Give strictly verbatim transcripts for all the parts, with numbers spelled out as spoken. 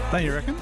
Don't you reckon?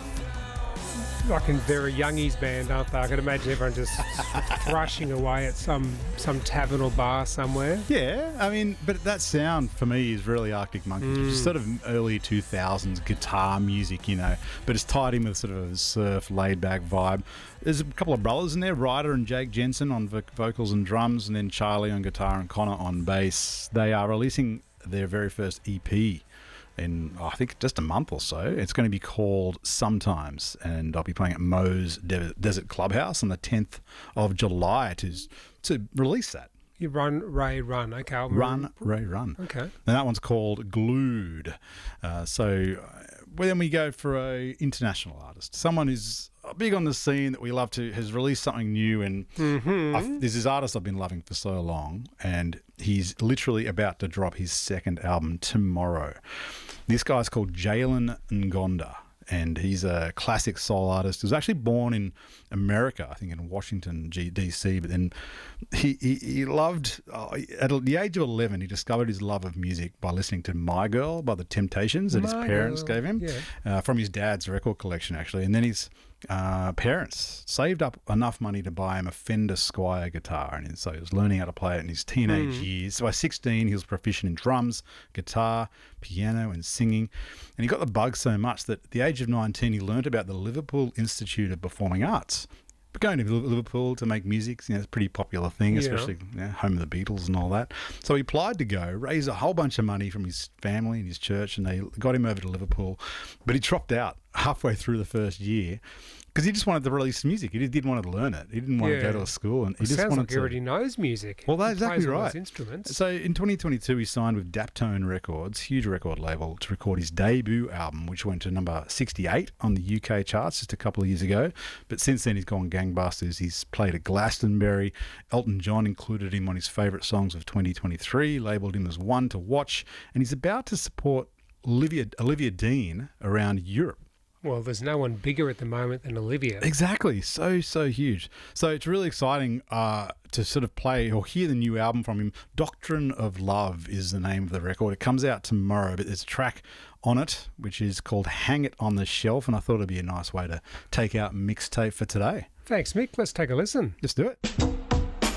Like in very youngies band, aren't they? I can imagine everyone just thrashing away at some some tavern or bar somewhere. Yeah, I mean, but that sound for me is really Arctic Monkeys, which is sort of early two thousands guitar music, you know, but it's tied in with sort of a surf, laid-back vibe. There's a couple of brothers in there, Ryder and Jake Jensen on vo- vocals and drums, and then Charlie on guitar and Connor on bass. They are releasing their very first E P in, oh, I think, just a month or so. It's going to be called Sometimes, and I'll be playing at Moe's De- Desert Clubhouse on the tenth of July to, to release that. You run, Ray, run. Okay. I'll Run, Ray, run. Okay. And that one's called Glued. Uh, so uh, well, then we go for a international artist, someone who's big on the scene that we love to, has released something new, and Mm-hmm. I've, there's this artist I've been loving for so long, and he's literally about to drop his second album tomorrow. This guy's called Jalen Ngonda, and he's a classic soul artist. He was actually born in America, I think in Washington, D C, but then he, he, he loved, uh, at the age of eleven, he discovered his love of music by listening to My Girl by The Temptations that his My parents Girl, gave him, yeah. uh, from his dad's record collection, actually. And then his uh, parents saved up enough money to buy him a Fender Squier guitar, and so he was learning how to play it in his teenage years. So by sixteen, he was proficient in drums, guitar, piano, and singing. And he got the bug so much that at the age of nineteen, he learned about the Liverpool Institute of Performing Arts. But going to Liverpool to make music, you know, it's a pretty popular thing, Yeah. especially, you know, home of the Beatles and all that. So he applied to go, raised a whole bunch of money from his family and his church, and they got him over to Liverpool. But he dropped out halfway through the first year because he just wanted to release music. He didn't want to learn it. He didn't want Yeah. to go to a school, and he It just sounds wanted like he to. already knows music. Well, that's He plays exactly all right. those instruments. So in twenty twenty-two, he signed with Daptone Records, huge record label, to record his debut album, which went to number sixty-eight on the U K charts just a couple of years ago. But since then, he's gone gangbusters. He's played at Glastonbury. Elton John included him on his favourite songs of twenty twenty-three, labelled him as one to watch, and he's about to support Olivia, Olivia Dean around Europe. Well, there's no one bigger at the moment than Olivia. Exactly. So, so huge. So it's really exciting uh, to sort of play or hear the new album from him. Doctrine of Love is the name of the record. It comes out tomorrow, but there's a track on it which is called Hang It on the Shelf, and I thought it'd be a nice way to take out mixtape for today. Thanks, Mick. Let's take a listen. Let's do it.